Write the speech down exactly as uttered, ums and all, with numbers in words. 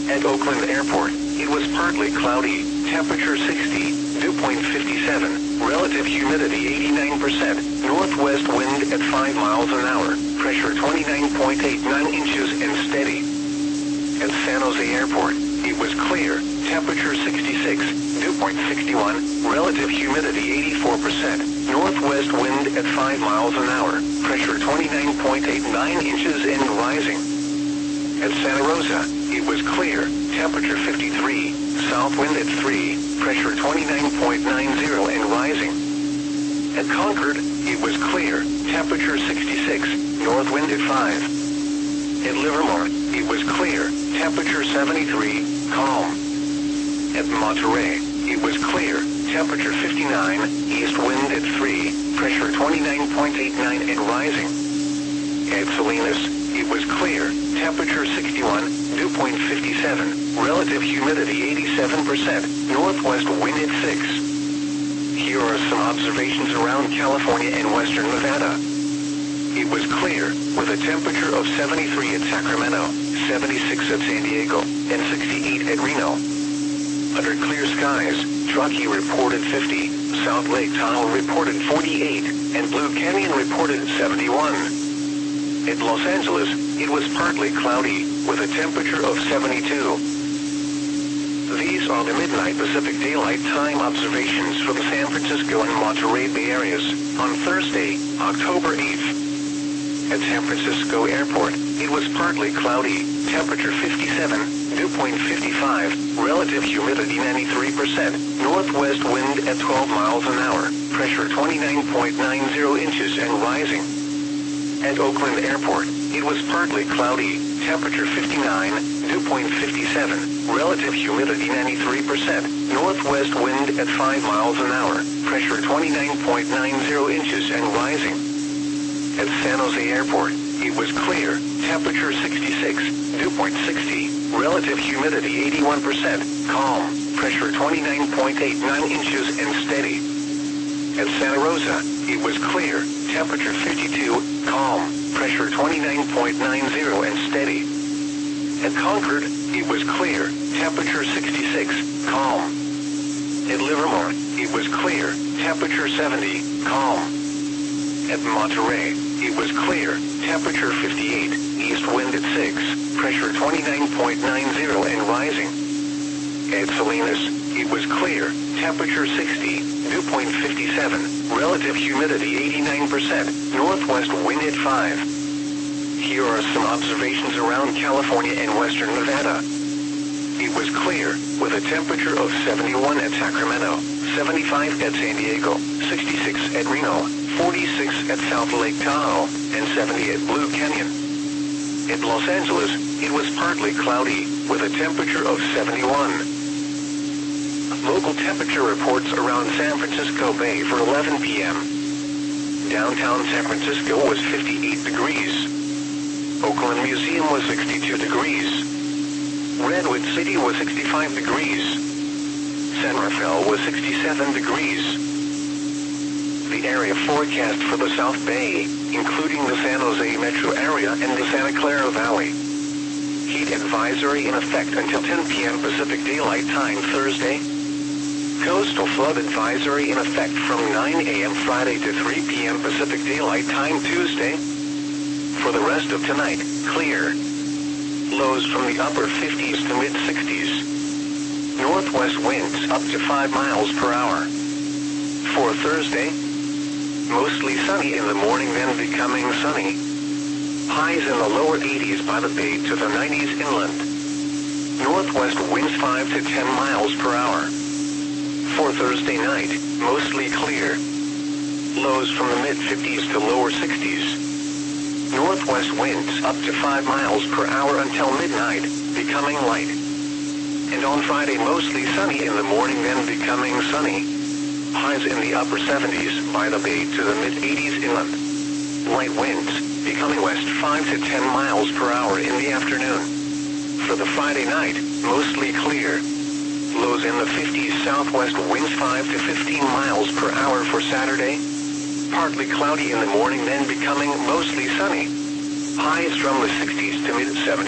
At Oakland Airport, it was partly cloudy, temperature sixty, dew point fifty-seven, relative humidity eighty-nine percent, northwest wind at five miles an hour, pressure twenty-nine point eight nine inches and steady. At San Jose Airport, it was clear, temperature sixty-six, dew point sixty-one, relative humidity eighty-four percent, northwest wind at five miles an hour, pressure twenty-nine point eight nine inches and rising. At Santa Rosa, it was clear, temperature fifty-three, south wind at three, pressure twenty-nine point nine zero and rising. At Concord, it was clear, temperature sixty-six, north wind at five. At Livermore, it was clear, temperature seventy-three, calm. At Monterey, it was clear, temperature fifty-nine, east wind at three, pressure twenty-nine point eight nine and rising. At Salinas, it was clear, temperature sixty-one, dew point fifty-seven, relative humidity eighty-seven percent, northwest wind at six. Here are some observations around California and western Nevada. It was clear, with a temperature of seventy-three at Sacramento, seventy-six at San Diego, and sixty-eight at Reno. Under clear skies, Truckee reported fifty, South Lake Tahoe reported forty-eight, and Blue Canyon reported seventy-one. At Los Angeles, it was partly cloudy, with a temperature of seventy-two. These are the midnight Pacific Daylight Time observations from San Francisco and Monterey Bay areas, on Thursday, October eighth. At San Francisco Airport, it was partly cloudy, temperature fifty-seven, dew point fifty-five, relative humidity ninety-three percent, northwest wind at twelve miles an hour, pressure twenty-nine point nine zero inches and rising. At Oakland Airport, it was partly cloudy, temperature fifty-nine, dew point fifty-seven, relative humidity ninety-three percent, northwest wind at five miles an hour, pressure twenty-nine point nine zero inches and rising. At San Jose Airport, it was clear, temperature sixty-six, dew point sixty, relative humidity eighty-one percent, calm, pressure twenty-nine point eight nine inches and steady. At Santa Rosa, it was clear, temperature fifty-two, calm, pressure twenty-nine point nine zero and steady. At Concord, it was clear, temperature sixty-six, calm. At Livermore, it was clear, temperature seventy, calm. At Monterey, it was clear, temperature fifty-eight, east wind at six, pressure twenty-nine point nine zero and rising. At Salinas, it was clear, temperature sixty, dew point fifty-seven, relative humidity eighty-nine percent, northwest wind at five. Here are some observations around California and western Nevada. It was clear, with a temperature of seventy-one at Sacramento, seventy-five at San Diego, sixty-six at Reno, forty-six at South Lake Tahoe, and seventy at Blue Canyon. At Los Angeles, it was partly cloudy, with a temperature of seventy-one. Local temperature reports around San Francisco Bay for eleven p m Downtown San Francisco was fifty-eight degrees. Oakland Museum was sixty-two degrees. Redwood City was sixty-five degrees. San Rafael was sixty-seven degrees. The area forecast for the South Bay, including the San Jose metro area and the Santa Clara Valley. Heat advisory in effect until ten p m Pacific Daylight Time Thursday. Coastal flood advisory in effect from nine a m Friday to three p m Pacific Daylight Time Tuesday. For the rest of tonight, clear. Lows from the upper fifties to mid sixties. Northwest winds up to five miles per hour. For Thursday, mostly sunny in the morning, then becoming sunny. Highs in the lower eighties by the bay to the nineties inland. Northwest winds five to ten miles per hour. For Thursday night, mostly clear. Lows from the mid fifties to lower sixties. Northwest winds up to five miles per hour until midnight, becoming light. And on Friday, mostly sunny in the morning, then becoming sunny. Highs in the upper seventies by the bay to the mid eighties inland. Light winds, becoming west five to ten miles per hour in the afternoon. For the Friday night, mostly clear. Lows in the fifties, southwest winds five to fifteen miles per hour for Saturday. Partly cloudy in the morning, then becoming mostly sunny. Highs from the sixties to mid seventies.